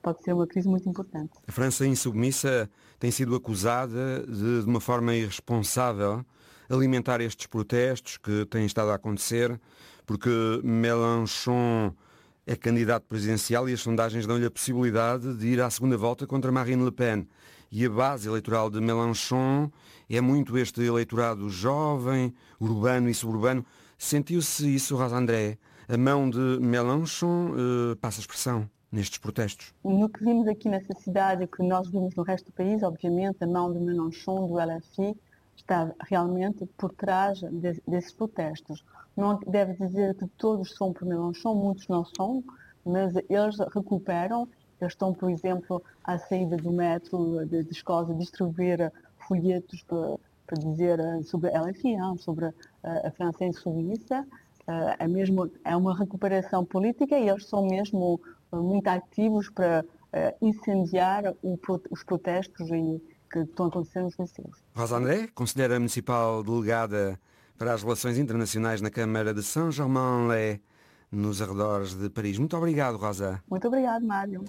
pode ser uma crise muito importante. A França insubmissa tem sido acusada de uma forma irresponsável, alimentar estes protestos que têm estado a acontecer, porque Mélenchon é candidato presidencial e as sondagens dão-lhe a possibilidade de ir à segunda volta contra Marine Le Pen. E a base eleitoral de Mélenchon é muito este eleitorado jovem, urbano e suburbano. Sentiu-se isso, Rosa André? A mão de Mélenchon passa expressão nestes protestos? No que vimos aqui nessa cidade e que nós vimos no resto do país, obviamente, a mão de Mélenchon, do LFI, está realmente por trás desses protestos. Não deve dizer que todos são por Mélenchon, muitos não são, mas eles recuperam. Eles estão, por exemplo, à saída do metro de escolas a distribuir folhetos para dizer sobre a LFI, sobre a França insubmissa. É uma recuperação política e eles são mesmo muito ativos para incendiar os protestos que estão acontecendo nos liceus. Rosa André, conselheira municipal delegada para as relações internacionais na Câmara de Saint-Germain-en-Laye, nos arredores de Paris. Muito obrigado, Rosa. Muito obrigado, Mário.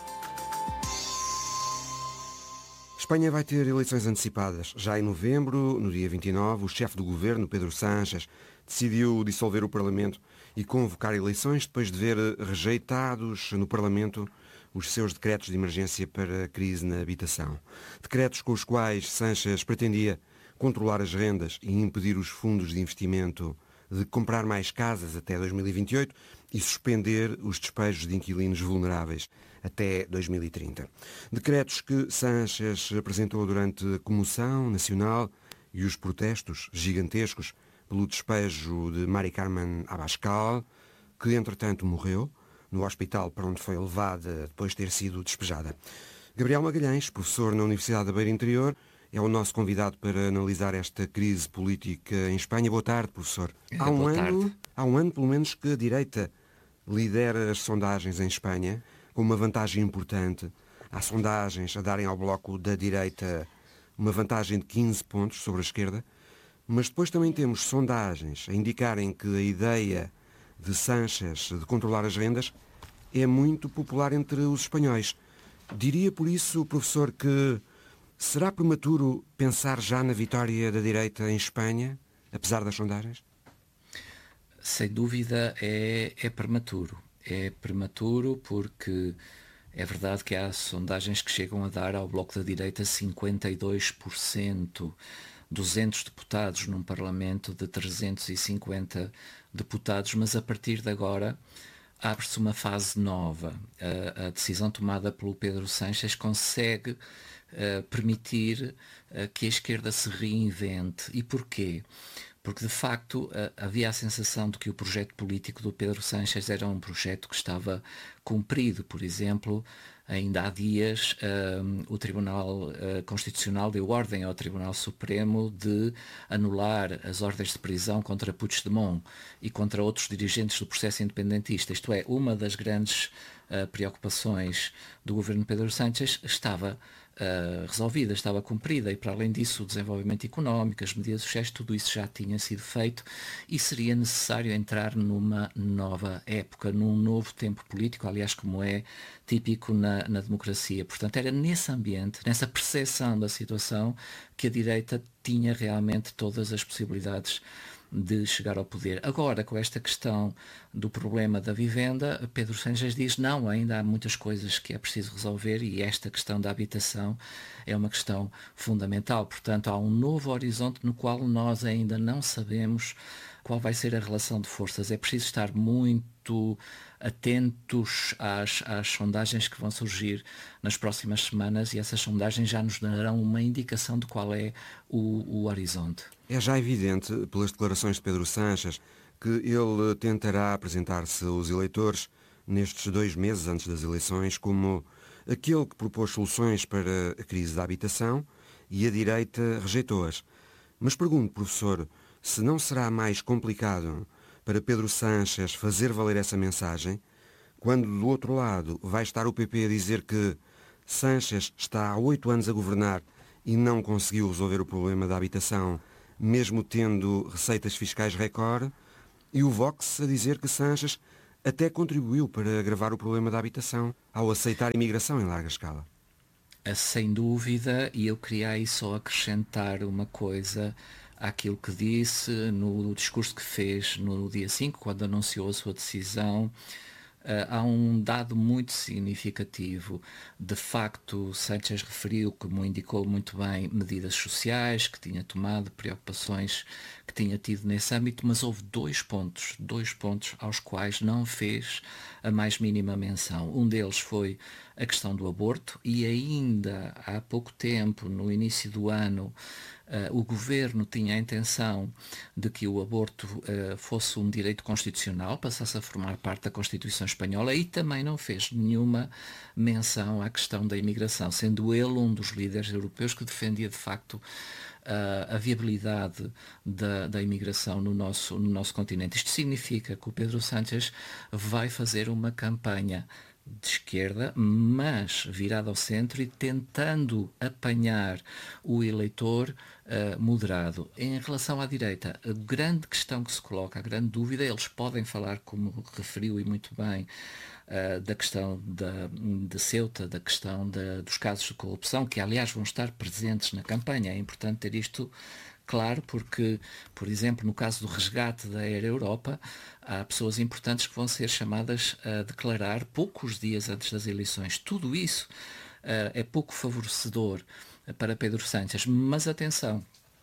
Espanha vai ter eleições antecipadas. Já em novembro, no dia 29, o chefe do governo, Pedro Sánchez, decidiu dissolver o Parlamento e convocar eleições depois de ver rejeitados no Parlamento os seus decretos de emergência para a crise na habitação. Decretos com os quais Sánchez pretendia controlar as rendas e impedir os fundos de investimento de comprar mais casas até 2028 e suspender os despejos de inquilinos vulneráveis até 2030. Decretos que Sánchez apresentou durante a comoção nacional e os protestos gigantescos pelo despejo de Mari Carmen Abascal, que entretanto morreu no hospital para onde foi levada depois de ter sido despejada. Gabriel Magalhães, professor na Universidade da Beira Interior, é o nosso convidado para analisar esta crise política em Espanha. Boa tarde, professor. Há um ano, pelo menos, que a direita lidera as sondagens em Espanha, com uma vantagem importante. Há sondagens a darem ao bloco da direita uma vantagem de 15 pontos sobre a esquerda, mas depois também temos sondagens a indicarem que a ideia de Sánchez de controlar as rendas é muito popular entre os espanhóis. Diria por isso, professor, que será prematuro pensar já na vitória da direita em Espanha, apesar das sondagens? Sem dúvida é prematuro. É prematuro porque é verdade que há sondagens que chegam a dar ao Bloco da Direita 52%, 200 deputados num Parlamento de 350 deputados, mas a partir de agora abre-se uma fase nova. A decisão tomada pelo Pedro Sánchez consegue permitir que a esquerda se reinvente. E porquê? Porque, de facto, havia a sensação de que o projeto político do Pedro Sánchez era um projeto que estava cumprido. Por exemplo, ainda há dias o Tribunal Constitucional deu ordem ao Tribunal Supremo de anular as ordens de prisão contra Puigdemont e contra outros dirigentes do processo independentista. Isto é, uma das grandes preocupações do governo Pedro Sánchez estava resolvida, estava cumprida, e para além disso o desenvolvimento económico, as medidas sociais, tudo isso já tinha sido feito e seria necessário entrar numa nova época, num novo tempo político, aliás, como é típico na democracia. Portanto, era nesse ambiente, nessa percepção da situação, que a direita tinha realmente todas as possibilidades de chegar ao poder. Agora, com esta questão do problema da vivenda, Pedro Sánchez diz não, ainda há muitas coisas que é preciso resolver e esta questão da habitação é uma questão fundamental. Portanto, há um novo horizonte no qual nós ainda não sabemos qual vai ser a relação de forças. É preciso estar muito atentos às sondagens que vão surgir nas próximas semanas e essas sondagens já nos darão uma indicação de qual é o horizonte. É já evidente, pelas declarações de Pedro Sánchez, que ele tentará apresentar-se aos eleitores nestes 2 meses antes das eleições como aquele que propôs soluções para a crise da habitação e a direita rejeitou-as. Mas pergunto, professor, se não será mais complicado para Pedro Sánchez fazer valer essa mensagem, quando do outro lado vai estar o PP a dizer que Sánchez está há 8 anos a governar e não conseguiu resolver o problema da habitação, mesmo tendo receitas fiscais recorde, e o Vox a dizer que Sánchez até contribuiu para agravar o problema da habitação ao aceitar a imigração em larga escala. Sem dúvida, e eu queria aí só acrescentar uma coisa àquilo que disse no discurso que fez no dia 5, quando anunciou a sua decisão. Há um dado muito significativo. De facto, Sánchez referiu, como indicou muito bem, medidas sociais que tinha tomado, preocupações que tinha tido nesse âmbito, mas houve dois pontos aos quais não fez a mais mínima menção. Um deles foi a questão do aborto, e ainda há pouco tempo, no início do ano, o governo tinha a intenção de que o aborto fosse um direito constitucional, passasse a formar parte da Constituição Espanhola, e também não fez nenhuma menção à questão da imigração, sendo ele um dos líderes europeus que defendia de facto a viabilidade da imigração no nosso continente. Isto significa que o Pedro Sánchez vai fazer uma campanha de esquerda, mas virado ao centro e tentando apanhar o eleitor moderado. Em relação à direita, a grande questão que se coloca, a grande dúvida, eles podem falar, como referiu e muito bem, da questão de Ceuta, da questão dos casos de corrupção, que aliás vão estar presentes na campanha. É importante ter isto claro, porque, por exemplo, no caso do resgate da Air Europa, há pessoas importantes que vão ser chamadas a declarar poucos dias antes das eleições. Tudo isso é pouco favorecedor para Pedro Sánchez. Mas atenção,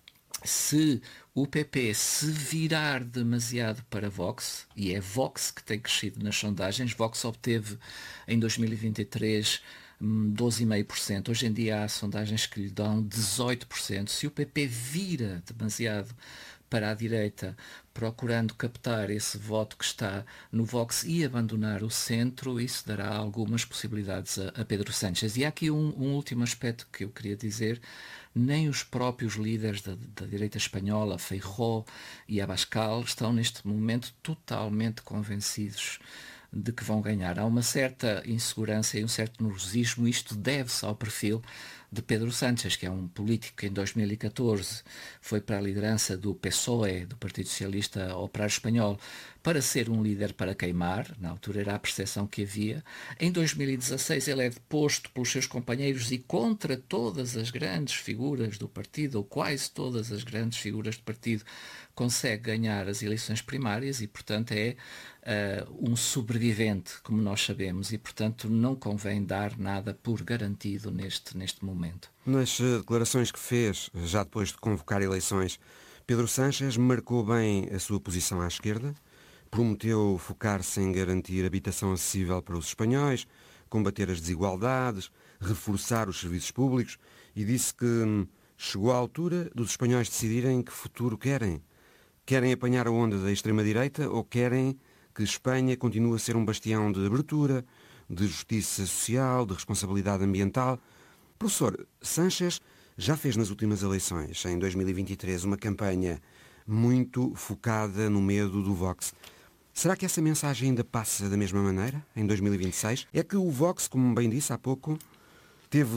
se o PP se virar demasiado para Vox, e é Vox que tem crescido nas sondagens, Vox obteve em 2023 12,5%. Hoje em dia há sondagens que lhe dão 18%. Se o PP vira demasiado para a direita, procurando captar esse voto que está no Vox e abandonar o centro, isso dará algumas possibilidades a Pedro Sánchez. E há aqui um último aspecto que eu queria dizer. Nem os próprios líderes da direita espanhola, Feijóo e Abascal, estão neste momento totalmente convencidos de que vão ganhar. Há uma certa insegurança e um certo nervosismo. Isto deve-se ao perfil de Pedro Sánchez, que é um político que em 2014 foi para a liderança do PSOE, do Partido Socialista Operário Espanhol, para ser um líder para queimar. Na altura era a percepção que havia. Em 2016 ele é deposto pelos seus companheiros e contra todas as grandes figuras do partido, ou quase todas as grandes figuras do partido, consegue ganhar as eleições primárias e, portanto, é um sobrevivente, como nós sabemos, e, portanto, não convém dar nada por garantido neste momento. Nas declarações que fez, já depois de convocar eleições, Pedro Sánchez marcou bem a sua posição à esquerda, prometeu focar-se em garantir habitação acessível para os espanhóis, combater as desigualdades, reforçar os serviços públicos e disse que chegou à altura dos espanhóis decidirem que futuro querem. Querem apanhar a onda da extrema-direita ou querem que Espanha continue a ser um bastião de abertura, de justiça social, de responsabilidade ambiental? Professor, Sánchez já fez nas últimas eleições, em 2023, uma campanha muito focada no medo do Vox. Será que essa mensagem ainda passa da mesma maneira, em 2026? É que o Vox, como bem disse há pouco, teve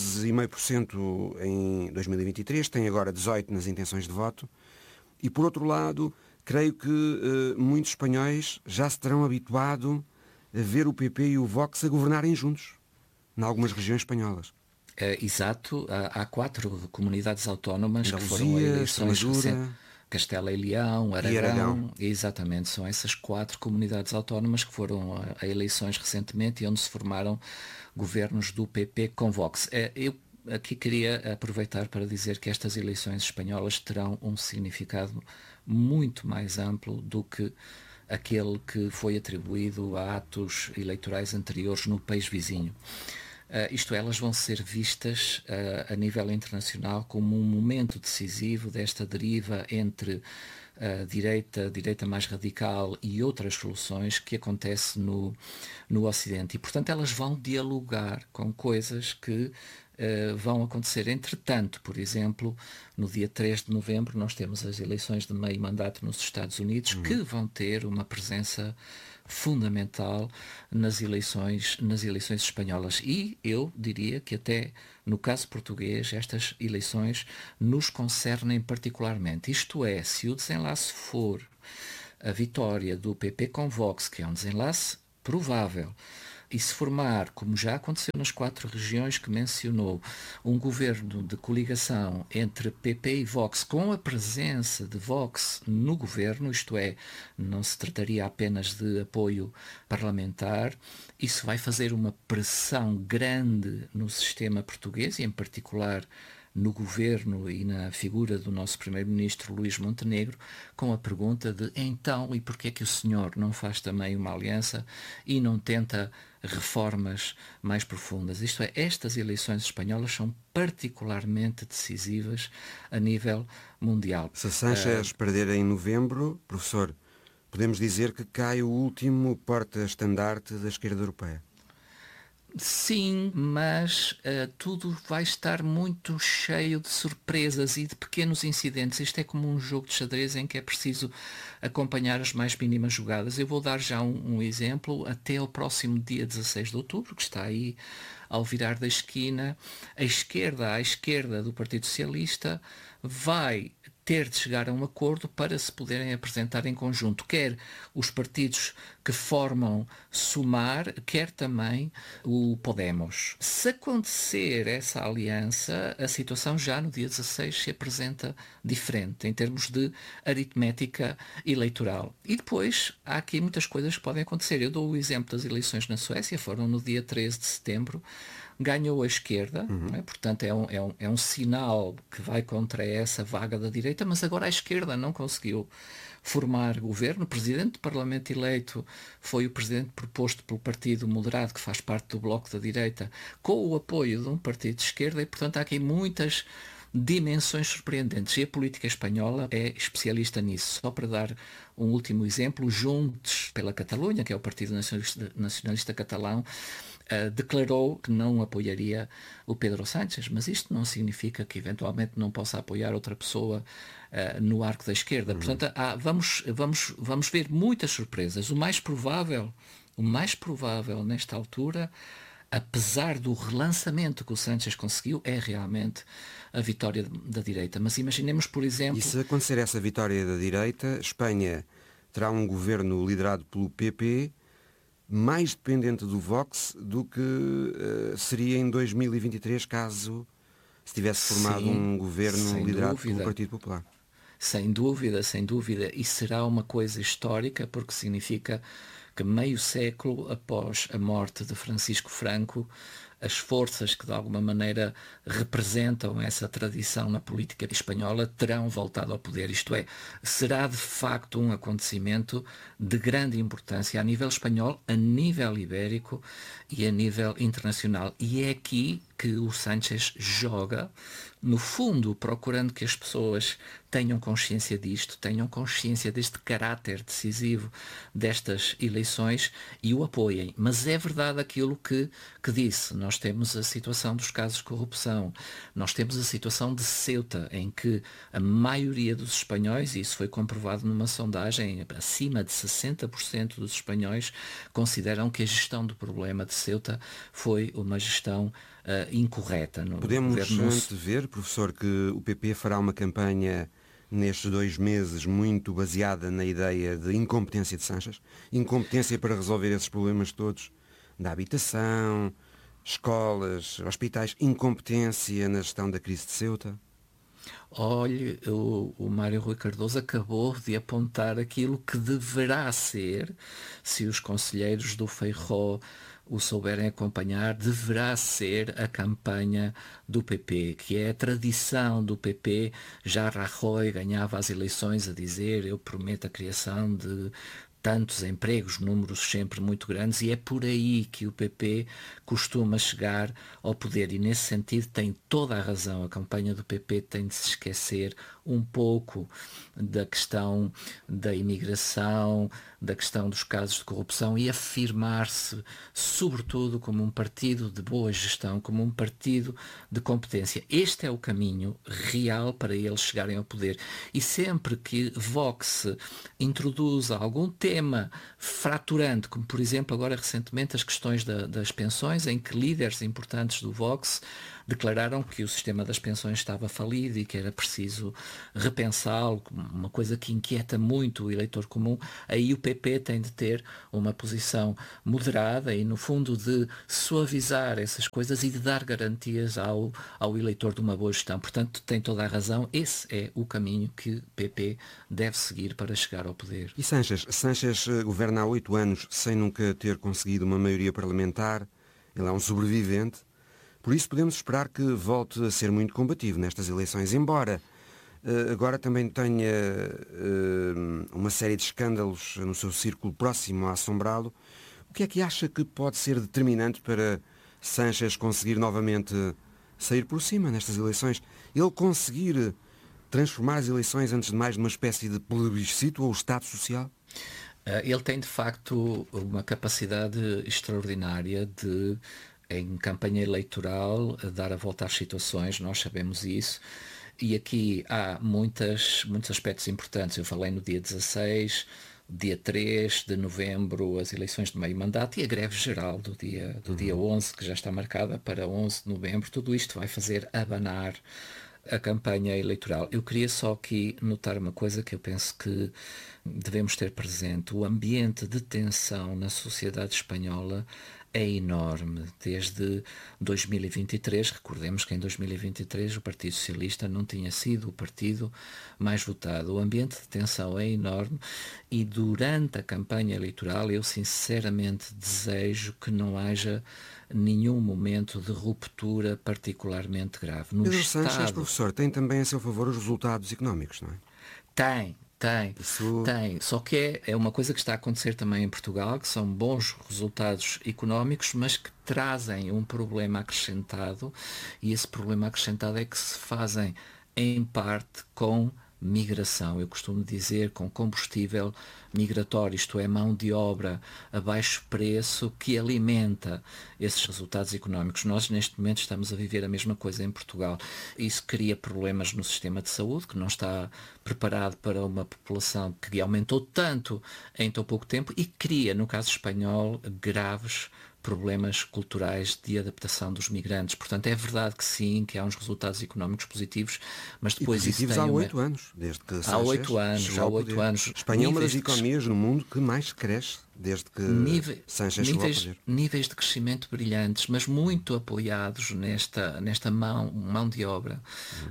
12,5% em 2023, tem agora 18% nas intenções de voto. E, por outro lado, creio que muitos espanhóis já se terão habituado a ver o PP e o Vox a governarem juntos, em algumas regiões espanholas. Exato. Há 4 comunidades autónomas que foram a Andaluzia, eleições recentes. Extremadura Castela e Leão, e Aragão. Exatamente, são essas 4 comunidades autónomas que foram a eleições recentemente e onde se formaram governos do PP com Vox. Eu aqui queria aproveitar para dizer que estas eleições espanholas terão um significado muito mais amplo do que aquele que foi atribuído a atos eleitorais anteriores no país vizinho. Isto é, elas vão ser vistas a nível internacional como um momento decisivo desta deriva entre a direita mais radical e outras soluções que acontece no Ocidente. E, portanto, elas vão dialogar com coisas que vão acontecer. Entretanto, por exemplo, no dia 3 de novembro nós temos as eleições de meio mandato nos Estados Unidos que vão ter uma presença fundamental nas eleições espanholas. E eu diria que até no caso português estas eleições nos concernem particularmente. Isto é, se o desenlace for a vitória do PP com Vox, que é um desenlace provável, e se formar, como já aconteceu nas 4 regiões que mencionou, um governo de coligação entre PP e Vox, com a presença de Vox no governo, isto é, não se trataria apenas de apoio parlamentar, isso vai fazer uma pressão grande no sistema português e, em particular, no governo e na figura do nosso primeiro-ministro Luís Montenegro, com a pergunta de então, e porquê é que o senhor não faz também uma aliança e não tenta reformas mais profundas? Isto é, estas eleições espanholas são particularmente decisivas a nível mundial. Se Sánchez perder em novembro, professor, podemos dizer que cai o último porta-estandarte da esquerda europeia. Sim, mas tudo vai estar muito cheio de surpresas e de pequenos incidentes. Isto é como um jogo de xadrez em que é preciso acompanhar as mais mínimas jogadas. Eu vou dar já um exemplo. Até ao próximo dia 16 de outubro, que está aí ao virar da esquina, a esquerda, à esquerda do Partido Socialista, vai ter de chegar a um acordo para se poderem apresentar em conjunto, quer os partidos que formam Sumar, quer também o Podemos. Se acontecer essa aliança, a situação já no dia 16 se apresenta diferente, em termos de aritmética eleitoral. E depois, há aqui muitas coisas que podem acontecer. Eu dou o exemplo das eleições na Suécia, foram no dia 13 de setembro, ganhou a esquerda, portanto é um sinal que vai contra essa vaga da direita, mas agora a esquerda não conseguiu formar governo. O presidente do Parlamento eleito foi o presidente proposto pelo Partido Moderado, que faz parte do Bloco da Direita, com o apoio de um partido de esquerda, e portanto há aqui muitas dimensões surpreendentes, e a política espanhola é especialista nisso. Só para dar um último exemplo, Junts pela Catalunha, que é o Partido Nacionalista Catalão, declarou que não apoiaria o Pedro Sánchez, mas isto não significa que eventualmente não possa apoiar outra pessoa no arco da esquerda. Portanto, vamos ver muitas surpresas. O mais provável nesta altura, apesar do relançamento que o Sánchez conseguiu, é realmente a vitória da direita. Mas imaginemos, por exemplo... E se acontecer essa vitória da direita, Espanha terá um governo liderado pelo PP, mais dependente do Vox do que seria em 2023, caso se tivesse formado um governo liderado pelo Partido Popular. Sem dúvida, sem dúvida. E será uma coisa histórica, porque significa que meio século após a morte de Francisco Franco, as forças que de alguma maneira representam essa tradição na política espanhola terão voltado ao poder. Isto é, será de facto um acontecimento de grande importância a nível espanhol, a nível ibérico e a nível internacional. E é aqui que o Sánchez joga, no fundo, procurando que as pessoas tenham consciência disto, tenham consciência deste caráter decisivo destas eleições e o apoiem. Mas é verdade aquilo que disse. Nós temos a situação dos casos de corrupção, nós temos a situação de Ceuta, em que a maioria dos espanhóis, e isso foi comprovado numa sondagem, acima de 60% dos espanhóis consideram que a gestão do problema de Ceuta foi uma gestão incorreta. Podemos antever, professor, que o PP fará uma campanha nestes 2 meses muito baseada na ideia de incompetência de Sánchez? Incompetência para resolver esses problemas todos da habitação, escolas, hospitais, incompetência na gestão da crise de Ceuta? Olhe, o Mário Rui Cardoso acabou de apontar aquilo que deverá ser, se os conselheiros do Feijóo o souberem acompanhar, deverá ser a campanha do PP, que é a tradição do PP. Já Rajoy ganhava as eleições a dizer: eu prometo a criação de tantos empregos, números sempre muito grandes, e é por aí que o PP costuma chegar ao poder, e nesse sentido tem toda a razão. A campanha do PP tem de se esquecer um pouco da questão da imigração, da questão dos casos de corrupção e afirmar-se, sobretudo, como um partido de boa gestão, como um partido de competência. Este é o caminho real para eles chegarem ao poder. E sempre que Vox introduz algum tema fraturante, como por exemplo agora recentemente as questões das pensões, em que líderes importantes do Vox declararam que o sistema das pensões estava falido e que era preciso repensá-lo, uma coisa que inquieta muito o eleitor comum, aí o PP tem de ter uma posição moderada e, no fundo, de suavizar essas coisas e de dar garantias ao eleitor de uma boa gestão. Portanto, tem toda a razão, esse é o caminho que o PP deve seguir para chegar ao poder. E Sanches? Sanches governa há 8 anos sem nunca ter conseguido uma maioria parlamentar, ele é um sobrevivente. Por isso podemos esperar que volte a ser muito combativo nestas eleições, embora agora também tenha uma série de escândalos no seu círculo próximo a assombrá-lo. O que é que acha que pode ser determinante para Sanches conseguir novamente sair por cima nestas eleições? Ele conseguir transformar as eleições, antes de mais, numa espécie de plebiscito ou Estado social? Ele tem, de facto, uma capacidade extraordinária de, em campanha eleitoral, dar a volta às situações, nós sabemos isso, e aqui há muitos aspectos importantes. Eu falei no dia 16, dia 3 de novembro, as eleições de meio mandato e a greve geral do dia 11, que já está marcada para 11 de novembro. Tudo isto vai fazer abanar a campanha eleitoral. Eu queria só aqui notar uma coisa que eu penso que devemos ter presente. O ambiente de tensão na sociedade espanhola é enorme. Desde 2023, recordemos que em 2023 o Partido Socialista não tinha sido o partido mais votado. O ambiente de tensão é enorme e durante a campanha eleitoral eu sinceramente desejo que não haja nenhum momento de ruptura particularmente grave. No Pedro Sanches, professor, tem também a seu favor os resultados económicos, não é? Tem. Só que é uma coisa que está a acontecer também em Portugal, que são bons resultados económicos, mas que trazem um problema acrescentado, e esse problema acrescentado é que se fazem em parte com migração. Eu costumo dizer com combustível migratório, isto é, mão de obra a baixo preço que alimenta esses resultados económicos. Nós neste momento estamos a viver a mesma coisa em Portugal. Isso cria problemas no sistema de saúde, que não está preparado para uma população que aumentou tanto em tão pouco tempo, e cria, no caso espanhol, graves problemas culturais de adaptação dos migrantes. Portanto, é verdade que sim, que há uns resultados económicos positivos, mas depois isso tem há 8 anos, desde que Sanches há 8 anos, chegou ao poder. Espanha é uma das economias no mundo que mais cresce desde que Sanches chegou ao poder. Níveis de crescimento brilhantes, mas muito apoiados nesta mão de obra.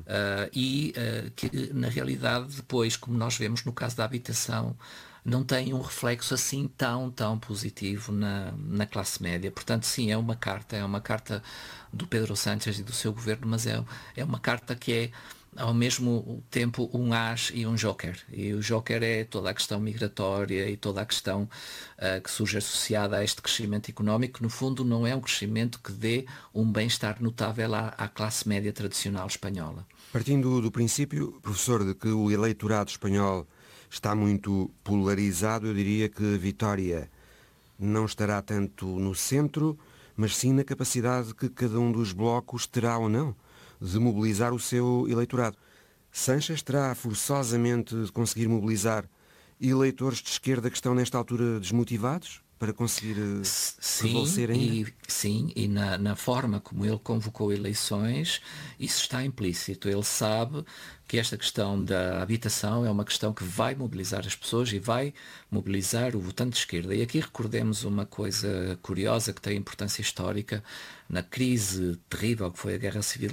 Que, na realidade, depois, como nós vemos no caso da habitação, não tem um reflexo assim tão positivo na classe média. Portanto, sim, é uma carta do Pedro Sánchez e do seu governo, mas é uma carta que é ao mesmo tempo um as e um joker. E o joker é toda a questão migratória e toda a questão que surge associada a este crescimento económico, que no fundo não é um crescimento que dê um bem-estar notável à classe média tradicional espanhola. Partindo do princípio, professor, de que o eleitorado espanhol está muito polarizado, eu diria que a vitória não estará tanto no centro, mas sim na capacidade que cada um dos blocos terá ou não de mobilizar o seu eleitorado. Sanches terá forçosamente de conseguir mobilizar eleitores de esquerda que estão nesta altura desmotivados para conseguir prevalecer ainda? Sim, e na forma como ele convocou eleições, isso está implícito. Ele sabe que esta questão da habitação é uma questão que vai mobilizar as pessoas e vai mobilizar o votante de esquerda. E aqui recordemos uma coisa curiosa que tem importância histórica. Na crise terrível que foi a Guerra Civil de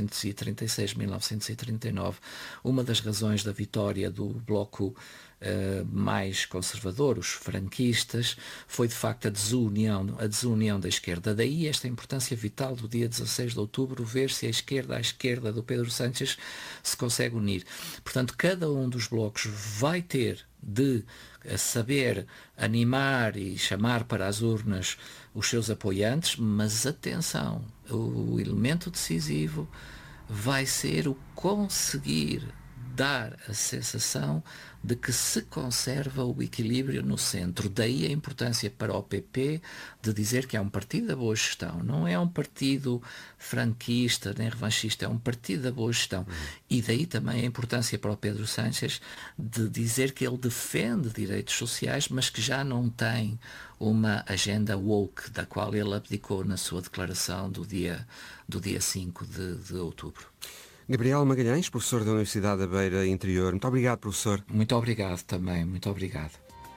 1936-1939, uma das razões da vitória do bloco mais conservador, os franquistas, foi de facto a desunião da esquerda. Daí esta importância vital do dia 16 de outubro, ver se a esquerda do Pedro Sánchez se consegue unir. Portanto, cada um dos blocos vai ter de saber animar e chamar para as urnas os seus apoiantes, mas atenção, o elemento decisivo vai ser o conseguir dar a sensação de que se conserva o equilíbrio no centro. Daí a importância para o PP de dizer que é um partido da boa gestão. Não é um partido franquista nem revanchista, é um partido da boa gestão. E daí também a importância para o Pedro Sánchez de dizer que ele defende direitos sociais, mas que já não tem uma agenda woke, da qual ele abdicou na sua declaração do dia 5 de outubro. Gabriel Magalhães, professor da Universidade da Beira Interior. Muito obrigado, professor. Muito obrigado também, muito obrigado.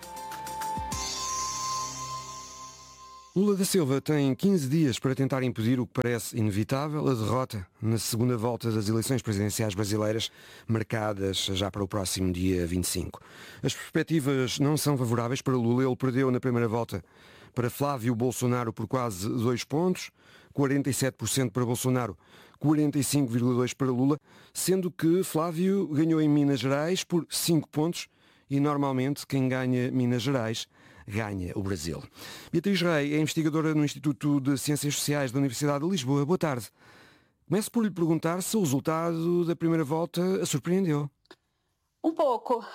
Lula da Silva tem 15 dias para tentar impedir o que parece inevitável, a derrota na segunda volta das eleições presidenciais brasileiras, marcadas já para o próximo dia 25. As perspectivas não são favoráveis para Lula. Ele perdeu na primeira volta para Flávio Bolsonaro por quase 2 pontos, 47% para Bolsonaro, 45,2% para Lula, sendo que Flávio ganhou em Minas Gerais por 5 pontos e normalmente quem ganha Minas Gerais ganha o Brasil. Beatriz Rei é investigadora no Instituto de Ciências Sociais da Universidade de Lisboa. Boa tarde. Começo por lhe perguntar se o resultado da primeira volta a surpreendeu. Um pouco.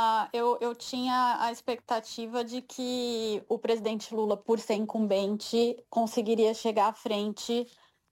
Eu tinha a expectativa de que o presidente Lula, por ser incumbente, conseguiria chegar à frente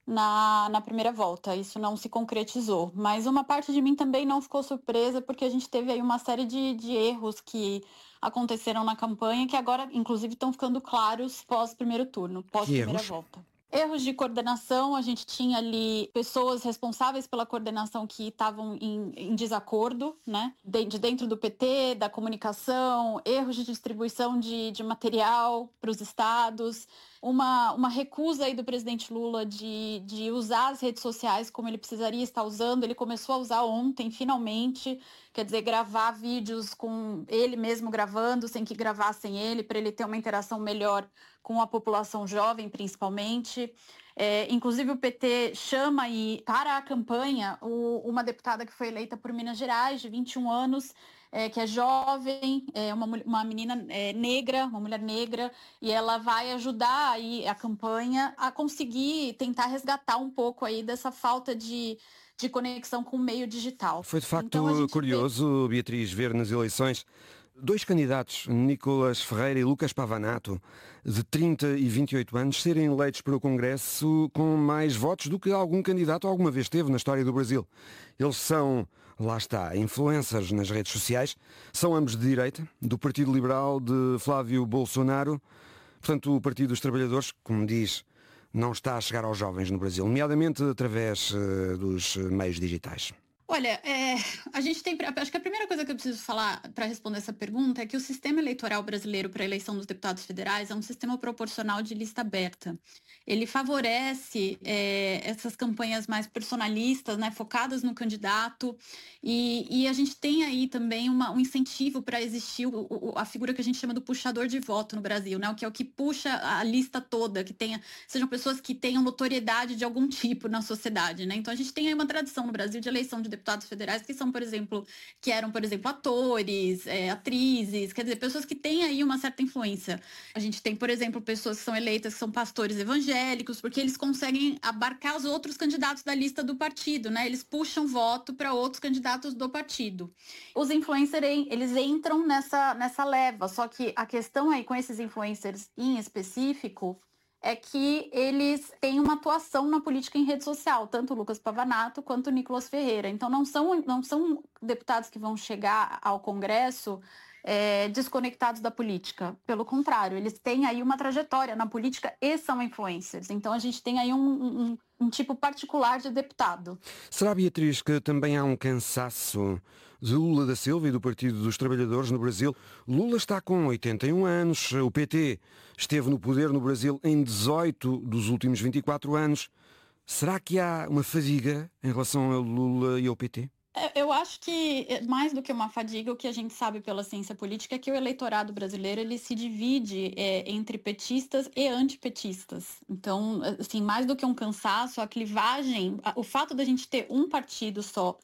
na primeira volta. Isso não se concretizou. Mas uma parte de mim também não ficou surpresa, porque a gente teve aí uma série de erros que aconteceram na campanha, que agora, inclusive, estão ficando claros pós-primeiro turno, pós-primeira volta. Erros de coordenação, a gente tinha ali pessoas responsáveis pela coordenação que estavam em desacordo, né? Dentro do PT, da comunicação, erros de distribuição de material para os estados, uma recusa aí do presidente Lula de usar as redes sociais como ele precisaria estar usando. Ele começou a usar ontem, finalmente, quer dizer, gravar vídeos com ele mesmo gravando, sem que gravassem ele, para ele ter uma interação melhor com a população jovem, principalmente. Inclusive o PT chama aí para a campanha uma deputada que foi eleita por Minas Gerais, de 21 anos, que é jovem, uma menina negra, uma mulher negra, e ela vai ajudar aí a campanha a conseguir tentar resgatar um pouco aí dessa falta de conexão com o meio digital. Foi de facto curioso, Beatriz, ver nas eleições 2 candidatos, Nicolas Ferreira e Lucas Pavanato, de 30 e 28 anos, serem eleitos para o Congresso com mais votos do que algum candidato alguma vez teve na história do Brasil. Eles são, lá está, influencers nas redes sociais, são ambos de direita, do Partido Liberal de Flávio Bolsonaro, portanto o Partido dos Trabalhadores, como diz, não está a chegar aos jovens no Brasil, nomeadamente através dos meios digitais. Olha, acho que a primeira coisa que eu preciso falar para responder essa pergunta é que o sistema eleitoral brasileiro para a eleição dos deputados federais é um sistema proporcional de lista aberta. Ele favorece essas campanhas mais personalistas, né, focadas no candidato, e a gente tem aí também um incentivo para existir a figura que a gente chama do puxador de voto no Brasil, né, que é o que puxa a lista toda, sejam pessoas que tenham notoriedade de algum tipo na sociedade, né? Então a gente tem aí uma tradição no Brasil de eleição de deputados federais que eram, por exemplo, atores, atrizes, quer dizer, pessoas que têm aí uma certa influência. A gente tem, por exemplo, pessoas que são eleitas que são pastores evangélicos, porque eles conseguem abarcar os outros candidatos da lista do partido, né? Eles puxam voto para outros candidatos do partido. Os influencers, eles entram nessa leva, só que a questão aí com esses influencers em específico é que eles têm uma atuação na política em rede social, tanto o Lucas Pavanato quanto o Nicolas Ferreira. Então não são deputados que vão chegar ao Congresso desconectados da política. Pelo contrário, eles têm aí uma trajetória na política e são influencers. Então a gente tem aí um tipo particular de deputado. Será, Beatriz, que também há um cansaço de Lula da Silva e do Partido dos Trabalhadores no Brasil? Lula está com 81 anos, o PT esteve no poder no Brasil em 18 dos últimos 24 anos. Será que há uma fadiga em relação a Lula e ao PT? Eu acho que, mais do que uma fadiga, o que a gente sabe pela ciência política é que o eleitorado brasileiro ele se divide entre petistas e antipetistas. Então, assim, mais do que um cansaço, a clivagem, o fato da gente ter um partido só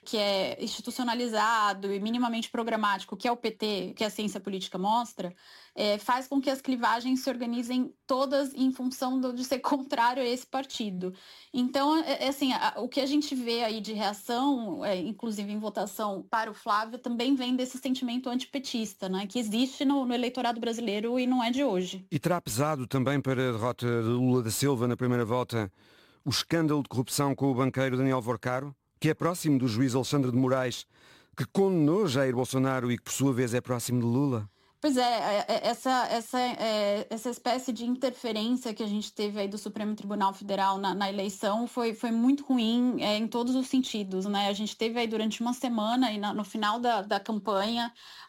que é institucionalizado e minimamente programático, que é o PT, que a ciência política mostra, faz com que as clivagens se organizem todas em função de ser contrário a esse partido. Então, assim, o que a gente vê aí de reação, inclusive em votação para o Flávio, também vem desse sentimento antipetista, né, que existe no eleitorado brasileiro e não é de hoje. E terá pesado também para a derrota de Lula da Silva na primeira volta o escândalo de corrupção com o banqueiro Daniel Vorcaro, que é próximo do juiz Alexandre de Moraes, que condenou Jair Bolsonaro e que por sua vez é próximo de Lula? Pois essa espécie de interferência que a gente teve aí do Supremo Tribunal Federal na eleição foi muito ruim em todos os sentidos, né? A gente teve aí durante uma semana e no final da campanha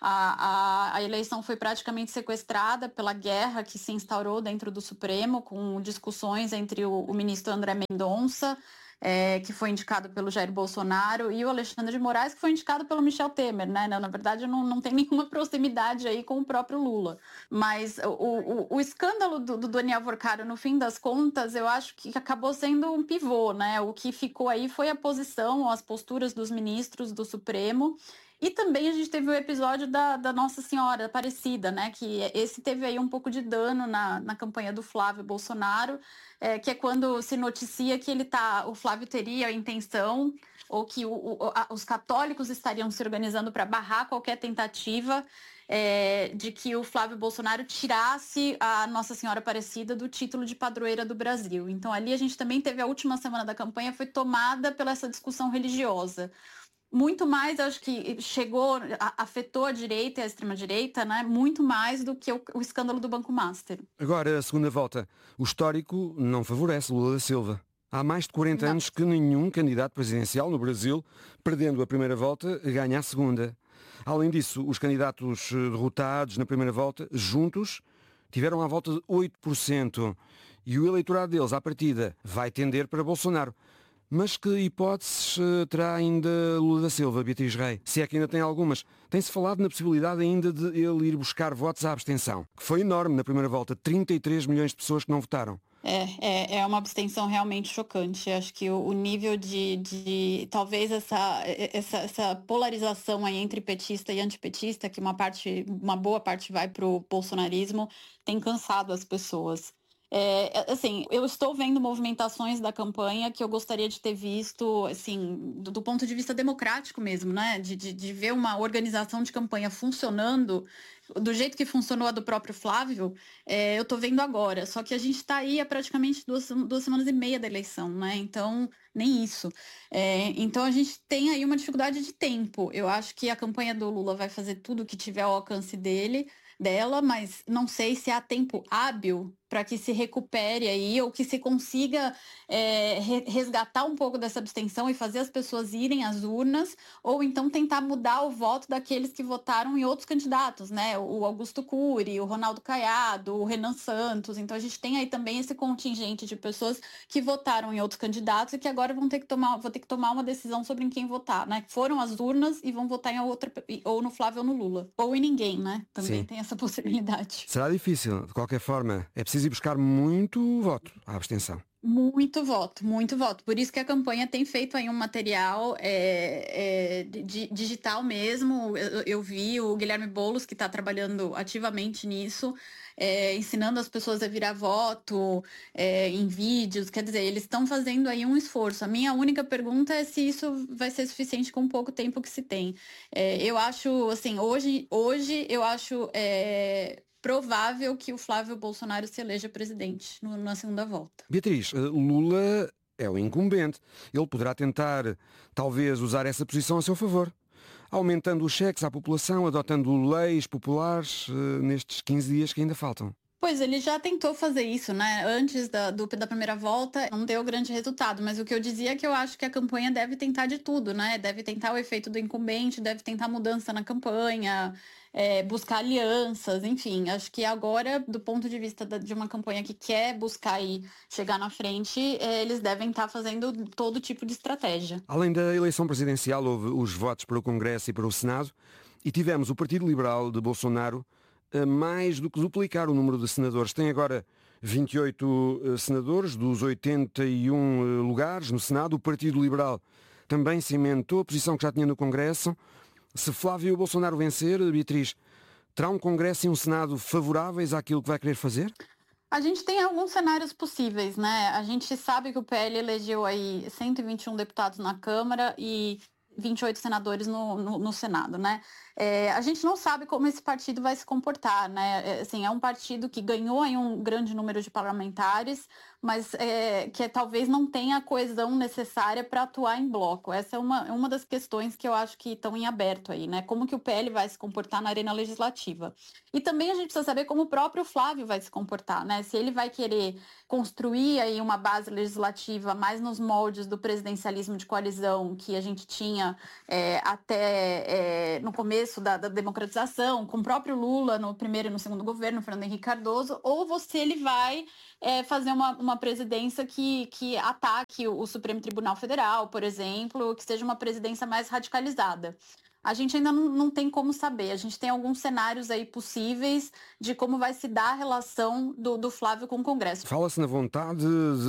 a eleição foi praticamente sequestrada pela guerra que se instaurou dentro do Supremo, com discussões entre o ministro André Mendonça, que foi indicado pelo Jair Bolsonaro, e o Alexandre de Moraes, que foi indicado pelo Michel Temer, né? Na verdade, não tem nenhuma proximidade aí com o próprio Lula. Mas o escândalo do Daniel Vorcaro, no fim das contas, eu acho que acabou sendo um pivô, né? O que ficou aí foi a posição, as posturas dos ministros do Supremo. E também a gente teve o episódio da Nossa Senhora Aparecida, né? Que esse teve aí um pouco de dano na campanha do Flávio Bolsonaro, que é quando se noticia que o Flávio teria a intenção, ou que os católicos estariam se organizando para barrar qualquer tentativa de que o Flávio Bolsonaro tirasse a Nossa Senhora Aparecida do título de padroeira do Brasil. Então ali a gente também teve a última semana da campanha, foi tomada pela essa discussão religiosa. Muito mais, acho que afetou a direita e a extrema-direita, né? Muito mais do que o escândalo do Banco Master. Agora, a segunda volta. O histórico não favorece Lula da Silva. Há mais de 40 anos que nenhum candidato presidencial no Brasil, perdendo a primeira volta, ganha a segunda. Além disso, os candidatos derrotados na primeira volta, juntos, tiveram à volta de 8%. E o eleitorado deles, à partida, vai tender para Bolsonaro. Mas que hipóteses terá ainda Lula da Silva, Beatriz Rei? Se é que ainda tem algumas. Tem-se falado na possibilidade ainda de ele ir buscar votos à abstenção, que foi enorme na primeira volta, 33 milhões de pessoas que não votaram. É uma abstenção realmente chocante. Acho que o nível de talvez essa polarização aí entre petista e antipetista, que uma boa parte vai para o bolsonarismo, tem cansado as pessoas. Assim, eu estou vendo movimentações da campanha que eu gostaria de ter visto, assim, do ponto de vista democrático mesmo, né? De ver uma organização de campanha funcionando do jeito que funcionou a do próprio Flávio, eu estou vendo agora. Só que a gente está aí há praticamente duas semanas e meia da eleição, né? Então, nem isso. Então, a gente tem aí uma dificuldade de tempo. Eu acho que a campanha do Lula vai fazer tudo o que tiver ao alcance dela, mas não sei se há tempo hábil para que se recupere aí ou que se consiga resgatar um pouco dessa abstenção e fazer as pessoas irem às urnas, ou então tentar mudar o voto daqueles que votaram em outros candidatos, né? O Augusto Cury, o Ronaldo Caiado, o Renan Santos. Então a gente tem aí também esse contingente de pessoas que votaram em outros candidatos e que agora vão ter que tomar uma decisão sobre em quem votar, né? Foram às urnas e vão votar em outra, ou no Flávio ou no Lula, ou em ninguém, né? Também tem essa possibilidade. Será difícil, de qualquer forma. É preciso ir buscar muito voto à abstenção. Muito voto. Por isso que a campanha tem feito aí um material digital mesmo. Eu vi o Guilherme Boulos, que está trabalhando ativamente nisso, ensinando as pessoas a virar voto em vídeos. Quer dizer, eles estão fazendo aí um esforço. A minha única pergunta é se isso vai ser suficiente com o pouco tempo que se tem. Eu acho, assim, hoje eu acho provável que o Flávio Bolsonaro se eleja presidente na segunda volta. Beatriz, Lula é o incumbente. Ele poderá tentar, talvez, usar essa posição a seu favor, aumentando os cheques à população, adotando leis populares nestes 15 dias que ainda faltam. Pois, ele já tentou fazer isso, né? Antes da primeira volta, não deu grande resultado. Mas o que eu dizia é que eu acho que a campanha deve tentar de tudo, né? Deve tentar o efeito do incumbente, deve tentar mudança na campanha, buscar alianças, enfim. Acho que agora, do ponto de vista de uma campanha que quer buscar e chegar na frente, eles devem estar fazendo todo tipo de estratégia. Além da eleição presidencial, houve os votos para o Congresso e para o Senado, e tivemos o Partido Liberal de Bolsonaro a mais do que duplicar o número de senadores. Tem agora 28 senadores dos 81 lugares no Senado. O Partido Liberal também cimentou a posição que já tinha no Congresso. Se Flávio Bolsonaro vencer, Beatriz, terá um Congresso e um Senado favoráveis àquilo que vai querer fazer? A gente tem alguns cenários possíveis, né? A gente sabe que o PL elegeu aí 121 deputados na Câmara e 28 senadores no Senado, né? A gente não sabe como esse partido vai se comportar, né? Assim, é um partido que ganhou aí um grande número de parlamentares, mas que talvez não tenha a coesão necessária para atuar em bloco. Essa é uma das questões que eu acho que estão em aberto aí, né? Como que o PL vai se comportar na arena legislativa. E também a gente precisa saber como o próprio Flávio vai se comportar, né? Se ele vai querer construir aí uma base legislativa mais nos moldes do presidencialismo de coalizão que a gente tinha até no começo da democratização, com o próprio Lula no primeiro e no segundo governo, Fernando Henrique Cardoso, ou ele vai fazer uma presidência que ataque o Supremo Tribunal Federal, por exemplo, que seja uma presidência mais radicalizada. A gente ainda não tem como saber. A gente tem alguns cenários aí possíveis de como vai se dar a relação do Flávio com o Congresso. Fala-se na vontade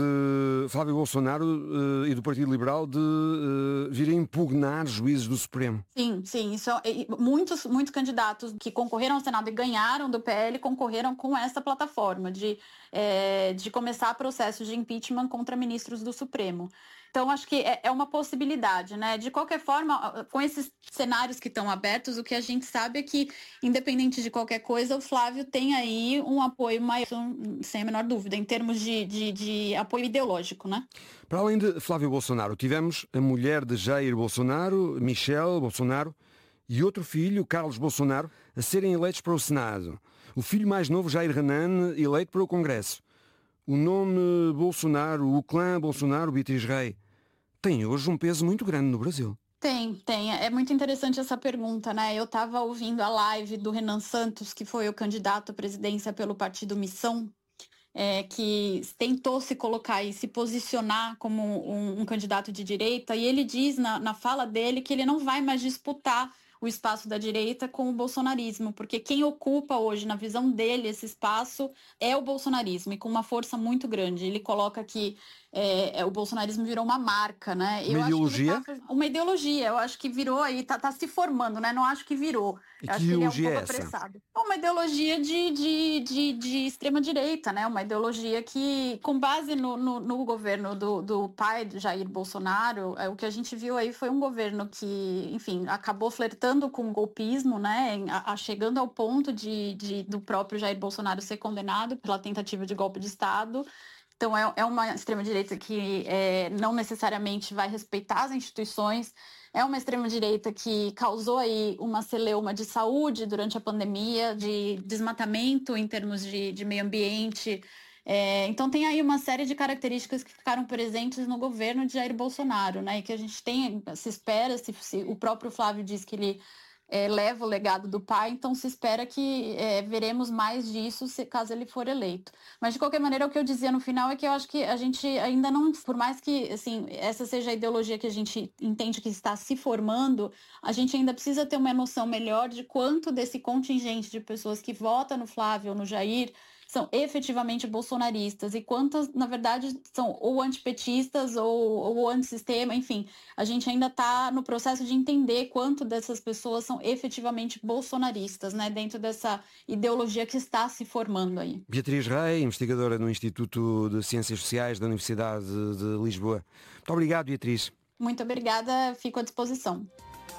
de Flávio Bolsonaro e do Partido Liberal de vir a impugnar juízes do Supremo. Sim. Isso, muitos candidatos que concorreram ao Senado e ganharam do PL concorreram com essa plataforma de começar processos de impeachment contra ministros do Supremo. Então, acho que é uma possibilidade, né? De qualquer forma, com esses cenários que estão abertos, o que a gente sabe é que, independente de qualquer coisa, o Flávio tem aí um apoio maior, sem a menor dúvida, em termos de apoio ideológico, né? Para além de Flávio Bolsonaro, tivemos a mulher de Jair Bolsonaro, Michelle Bolsonaro, e outro filho, Carlos Bolsonaro, a serem eleitos para o Senado. O filho mais novo, Jair Renan, eleito para o Congresso. O nome Bolsonaro, o clã Bolsonaro, Beatriz Rei, tem hoje um peso muito grande no Brasil. Tem. É muito interessante essa pergunta, né? Eu estava ouvindo a live do Renan Santos, que foi o candidato à presidência pelo partido Missão, que tentou se colocar e se posicionar como um candidato de direita, e ele diz na fala dele que ele não vai mais disputar o espaço da direita com o bolsonarismo, porque quem ocupa hoje, na visão dele, esse espaço é o bolsonarismo, e com uma força muito grande. Ele coloca que o bolsonarismo virou uma marca, né? Uma ideologia? Uma ideologia, eu acho que virou aí, tá se formando, né? Não acho que virou. E eu acho que que ele é um ideologia pouco é essa? apressado. Uma ideologia de extrema-direita, né? Uma ideologia que, com base no governo do pai de Jair Bolsonaro, o que a gente viu aí foi um governo que, enfim, acabou flertando com o golpismo, né? Chegando ao ponto do próprio Jair Bolsonaro ser condenado pela tentativa de golpe de Estado. Então, é uma extrema-direita que não necessariamente vai respeitar as instituições. É uma extrema-direita que causou aí uma celeuma de saúde durante a pandemia, de desmatamento em termos de meio ambiente. Então, tem aí uma série de características que ficaram presentes no governo de Jair Bolsonaro, né? E que a gente se espera, se o próprio Flávio diz que ele leva o legado do pai, então se espera que veremos mais disso caso ele for eleito. Mas, de qualquer maneira, o que eu dizia no final é que eu acho que a gente ainda não, por mais que assim, essa seja a ideologia que a gente entende que está se formando, a gente ainda precisa ter uma noção melhor de quanto desse contingente de pessoas que votam no Flávio ou no Jair são efetivamente bolsonaristas e quantas, na verdade, são ou antipetistas ou antissistema, enfim. A gente ainda está no processo de entender quanto dessas pessoas são efetivamente bolsonaristas, né, dentro dessa ideologia que está se formando aí. Beatriz Rei, investigadora no Instituto de Ciências Sociais da Universidade de Lisboa. Muito obrigado, Beatriz. Muito obrigada, fico à disposição.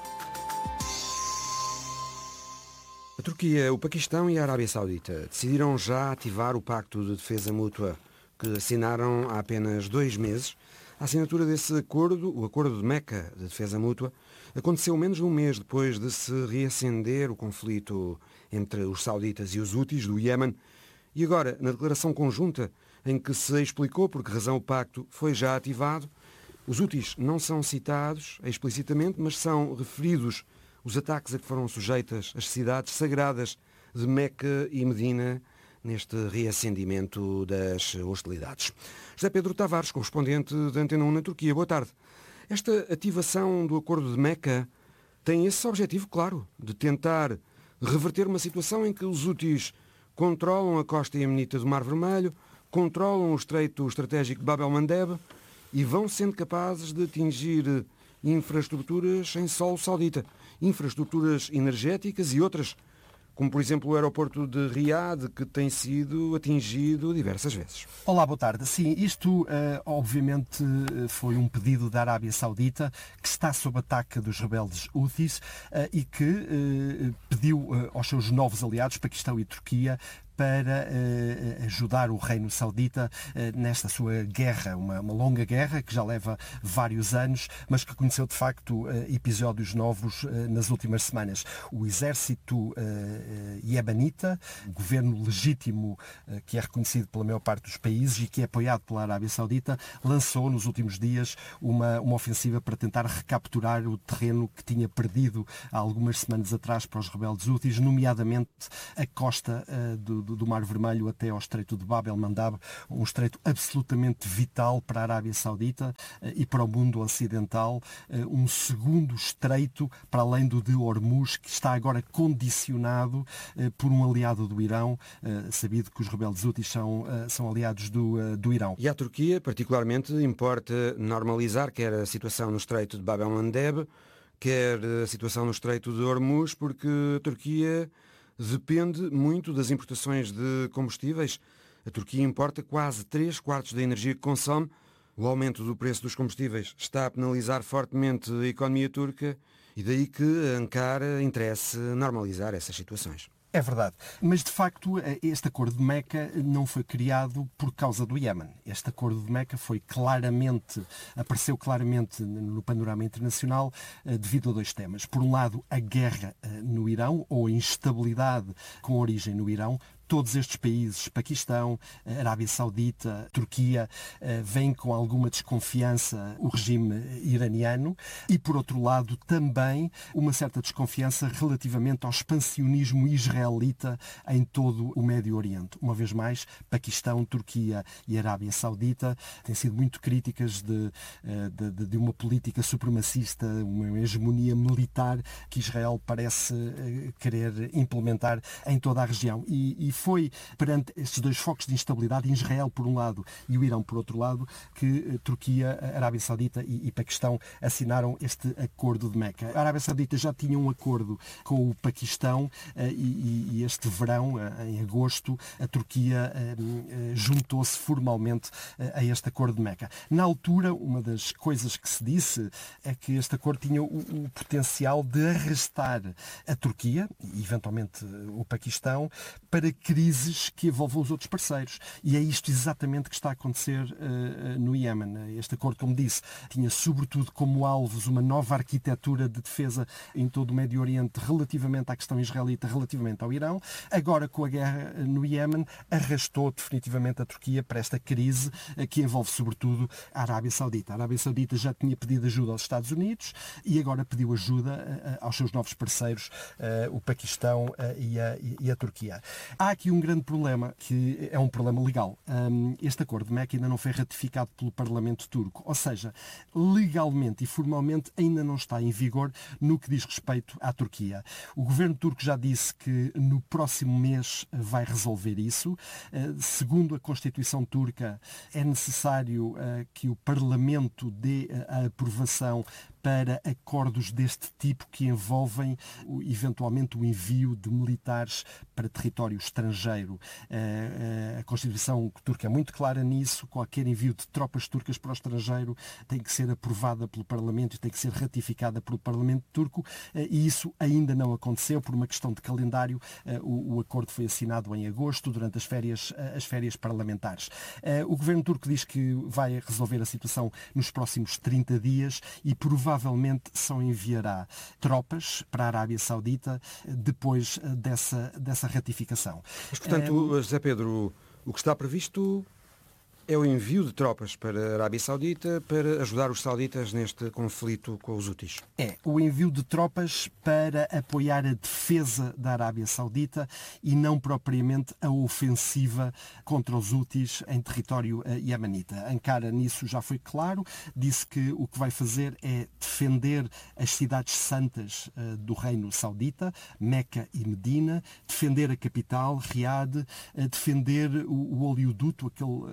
A Turquia, o Paquistão e a Arábia Saudita decidiram já ativar o Pacto de Defesa Mútua que assinaram há apenas 2 meses. A assinatura desse acordo, o Acordo de Meca de Defesa Mútua, aconteceu menos de um mês depois de se reacender o conflito entre os sauditas e os Houthis do Iémen. E agora, na declaração conjunta em que se explicou por que razão o pacto foi já ativado, os Houthis não são citados explicitamente, mas são referidos os ataques a que foram sujeitas as cidades sagradas de Meca e Medina neste reacendimento das hostilidades. José Pedro Tavares, correspondente da Antena 1 na Turquia. Boa tarde. Esta ativação do Acordo de Meca tem esse objetivo, claro, de tentar reverter uma situação em que os Houthis controlam a costa iemenita do Mar Vermelho, controlam o estreito estratégico de Bab el-Mandeb e vão sendo capazes de atingir infraestruturas em solo saudita, infraestruturas energéticas e outras, como por exemplo o aeroporto de Riad, que tem sido atingido diversas vezes. Olá, boa tarde. Sim, isto obviamente foi um pedido da Arábia Saudita, que está sob ataque dos rebeldes Houthis e que pediu aos seus novos aliados, Paquistão e Turquia, para ajudar o Reino Saudita nesta sua guerra, uma longa guerra que já leva vários anos, mas que conheceu de facto episódios novos nas últimas semanas. O exército iemenita, o governo legítimo que é reconhecido pela maior parte dos países e que é apoiado pela Arábia Saudita, lançou nos últimos dias uma ofensiva para tentar recapturar o terreno que tinha perdido há algumas semanas atrás para os rebeldes Houthis, nomeadamente a costa do Mar Vermelho até ao Estreito de Bab el-Mandab, um estreito absolutamente vital para a Arábia Saudita e para o mundo ocidental, um segundo estreito para além do de Hormuz, que está agora condicionado por um aliado do Irão, sabido que os rebeldes Houthis são aliados do Irão. E à Turquia, particularmente, importa normalizar quer a situação no Estreito de Bab el-Mandeb, quer a situação no Estreito de Hormuz, porque a Turquia depende muito das importações de combustíveis. A Turquia importa quase 3/4 da energia que consome. O aumento do preço dos combustíveis está a penalizar fortemente a economia turca e daí que a Ankara interesse normalizar essas situações. É verdade, mas de facto este acordo de Meca não foi criado por causa do Iémen. Este acordo de Meca apareceu claramente no panorama internacional devido a dois temas. Por um lado, a guerra no Irão, ou a instabilidade com origem no Irão. Todos estes países, Paquistão, Arábia Saudita, Turquia, veem com alguma desconfiança o regime iraniano e, por outro lado, também uma certa desconfiança relativamente ao expansionismo israelita em todo o Médio Oriente. Uma vez mais, Paquistão, Turquia e Arábia Saudita têm sido muito críticas de uma política supremacista, uma hegemonia militar que Israel parece querer implementar em toda a região. E foi perante estes dois focos de instabilidade, Israel por um lado e o Irão por outro lado, que Turquia, Arábia Saudita e Paquistão assinaram este acordo de Meca. A Arábia Saudita já tinha um acordo com o Paquistão e este verão, em agosto, a Turquia juntou-se formalmente a este acordo de Meca. Na altura, uma das coisas que se disse é que este acordo tinha o potencial de arrastar a Turquia e eventualmente o Paquistão para crises que envolvam os outros parceiros. E é isto exatamente que está a acontecer no Iémen. Este acordo, como disse, tinha sobretudo como alvos uma nova arquitetura de defesa em todo o Médio Oriente relativamente à questão israelita, relativamente ao Irão. Agora, com a guerra no Iémen, arrastou definitivamente a Turquia para esta crise que envolve sobretudo a Arábia Saudita. A Arábia Saudita já tinha pedido ajuda aos Estados Unidos e agora pediu ajuda aos seus novos parceiros, o Paquistão e a Turquia. Há aqui um grande problema, que é um problema legal. Este acordo de Meca ainda não foi ratificado pelo Parlamento turco, ou seja, legalmente e formalmente ainda não está em vigor no que diz respeito à Turquia. O governo turco já disse que no próximo mês vai resolver isso. Segundo a Constituição turca, é necessário que o Parlamento dê a aprovação para acordos deste tipo que envolvem eventualmente o envio de militares para território estrangeiro. A Constituição turca é muito clara nisso. Qualquer envio de tropas turcas para o estrangeiro tem que ser aprovada pelo Parlamento e tem que ser ratificada pelo Parlamento turco, e isso ainda não aconteceu por uma questão de calendário. O acordo foi assinado em agosto, durante as férias parlamentares. O governo turco diz que vai resolver a situação nos próximos 30 dias e provavelmente só enviará tropas para a Arábia Saudita depois dessa ratificação. Mas, portanto, José Pedro, o que está previsto é o envio de tropas para a Arábia Saudita para ajudar os sauditas neste conflito com os Houthis. É o envio de tropas para apoiar a defesa da Arábia Saudita e não propriamente a ofensiva contra os Houthis em território iemenita. Ankara nisso já foi claro, disse que o que vai fazer é defender as cidades santas do Reino Saudita, Meca e Medina, defender a capital, Riad, defender o oleoduto, aquele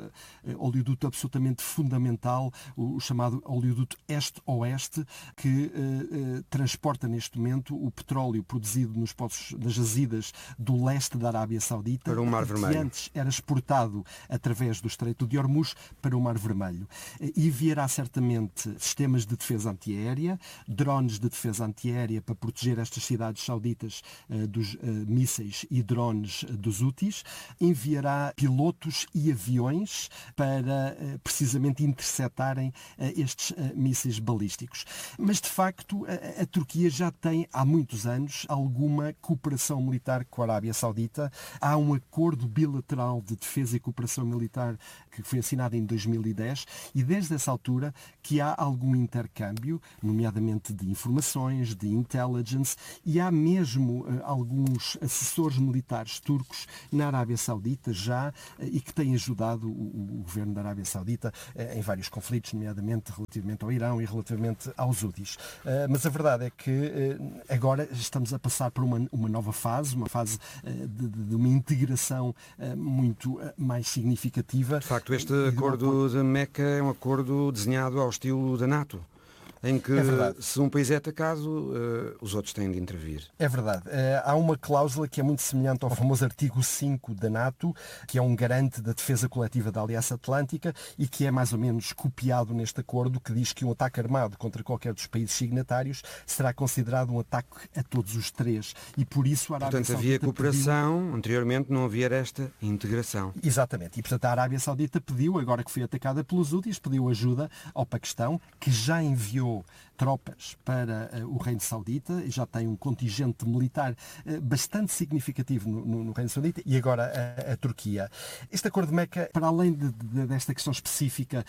oleoduto absolutamente fundamental, o chamado oleoduto Este-Oeste, que transporta neste momento o petróleo produzido nos poços, nas jazidas do leste da Arábia Saudita, para o Mar Vermelho, que antes era exportado através do Estreito de Hormuz para o Mar Vermelho. E enviará certamente sistemas de defesa antiaérea, drones de defesa antiaérea para proteger estas cidades sauditas dos mísseis e drones dos Houthis, enviará pilotos e aviões para precisamente interceptarem estes mísseis balísticos. Mas, de facto, a Turquia já tem há muitos anos alguma cooperação militar com a Arábia Saudita. Há um acordo bilateral de defesa e cooperação militar que foi assinado em 2010 e desde essa altura que há algum intercâmbio, nomeadamente de informações, de intelligence, e há mesmo alguns assessores militares turcos na Arábia Saudita já e que têm ajudado o governo da Arábia Saudita em vários conflitos, nomeadamente relativamente ao Irão e relativamente aos Houthis. Mas a verdade é que agora estamos a passar por uma nova fase, uma fase de uma integração muito mais significativa. De facto, este acordo de Meca é um acordo desenhado ao estilo da NATO, em que se um país é atacado, os outros têm de intervir. É verdade. Há uma cláusula que é muito semelhante ao famoso artigo 5 da NATO, que é um garante da defesa coletiva da Aliança Atlântica e que é mais ou menos copiado neste acordo, que diz que um ataque armado contra qualquer dos países signatários será considerado um ataque a todos os três. E por isso a Arábia Portanto, Saudita havia cooperação, anteriormente não havia esta integração. Exatamente. E, portanto, a Arábia Saudita pediu, agora que foi atacada pelos Houthis, pediu ajuda ao Paquistão, que já enviou tropas para o Reino Saudita e já tem um contingente militar bastante significativo no Reino Saudita e agora a Turquia. Este acordo de Meca, para além desta questão específica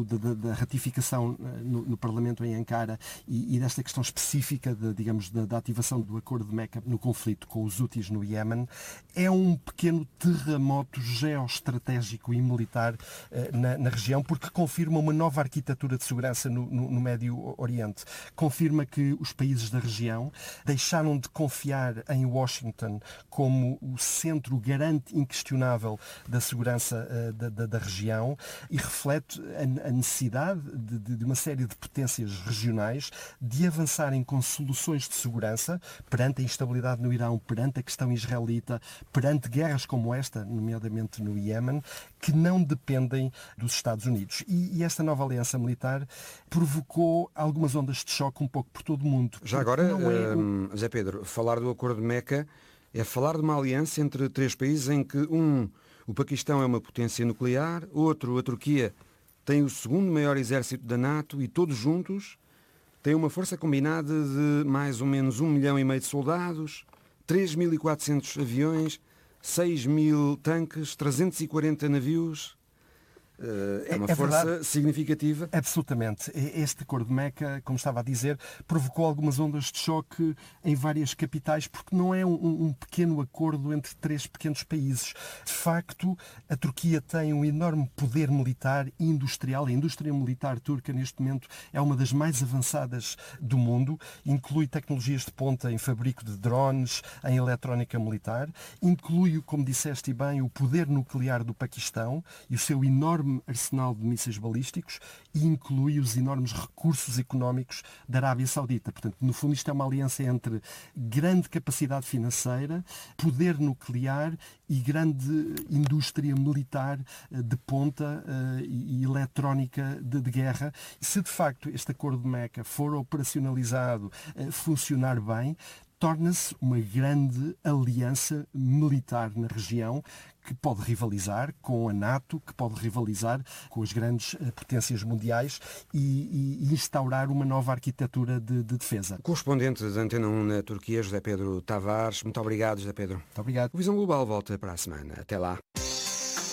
da ratificação no Parlamento em Ankara e desta questão específica da ativação do acordo de Meca no conflito com os Houthis no Iémen, é um pequeno terremoto geoestratégico e militar na região, porque confirma uma nova arquitetura de segurança no Médio Oriente. Confirma que os países da região deixaram de confiar em Washington como o centro garante inquestionável da segurança da região e reflete a necessidade de uma série de potências regionais de avançarem com soluções de segurança perante a instabilidade no Irão, perante a questão israelita, perante guerras como esta, nomeadamente no Iémen, que não dependem dos Estados Unidos. E esta nova aliança militar provocou algumas ondas de choque um pouco por todo o mundo. Já agora, Zé Pedro, falar do acordo de Meca é falar de uma aliança entre três países em que o Paquistão é uma potência nuclear, outro, a Turquia, tem o segundo maior exército da NATO e todos juntos têm uma força combinada de mais ou menos 1,5 milhão de soldados, 3.400 aviões, 6.000 tanques, 340 navios. É uma força verdade. Significativa. Absolutamente. Este acordo de Meca, como estava a dizer, provocou algumas ondas de choque em várias capitais, porque não é um pequeno acordo entre três pequenos países. De facto, a Turquia tem um enorme poder militar e industrial. A indústria militar turca, neste momento, é uma das mais avançadas do mundo. Inclui tecnologias de ponta em fabrico de drones, em eletrónica militar. Inclui, como disseste bem, o poder nuclear do Paquistão e o seu enorme arsenal de mísseis balísticos e inclui os enormes recursos económicos da Arábia Saudita. Portanto, no fundo, isto é uma aliança entre grande capacidade financeira, poder nuclear e grande indústria militar de ponta e eletrónica de guerra. Se, de facto, este acordo de Meca for operacionalizado, funcionar bem, torna-se uma grande aliança militar na região que pode rivalizar com a NATO, que pode rivalizar com as grandes potências mundiais e instaurar uma nova arquitetura de defesa. Correspondente da Antena 1 na Turquia, José Pedro Tavares. Muito obrigado, José Pedro. Muito obrigado. O Visão Global volta para a semana. Até lá.